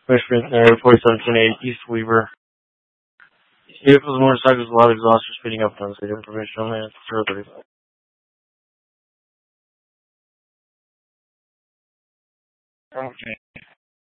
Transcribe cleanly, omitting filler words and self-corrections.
Richmond, report 1780 East Weaver. Vehicles, motorcycles, loud exhaust are speeding up on state information on the 035. Okay.